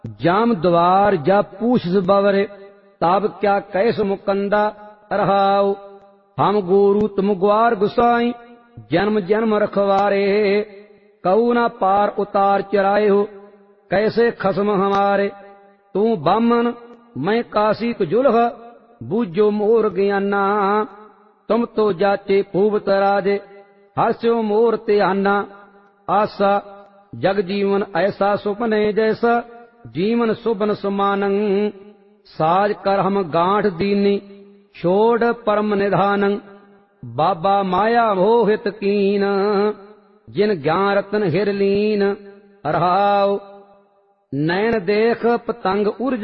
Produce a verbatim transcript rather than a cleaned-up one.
जाम द्वार जा पूछ बवरे तब क्या कैस मुकंदा रहाओ। हम गुरु तुम ग्वार गुसाई जन्म जन्म रखवारे कऊ ना पार उतार चराए हो कैसे खसम हमारे। तू बामन मैं काशी जुलह बूझो मोर ज्ञाना तुम तो जाचे खूब तराजे हर्ष्यो मोर ते आना। आशा जग जीवन ऐसा सुपने जैसा जीवन सुबन सुमानं साज कर हम गांठ दीनी छोड़ परम निधानं। बाबा माया मोहित कीन जिन ज्ञान रतन हिरलीन रहाओ। नैन देख पतंग उड़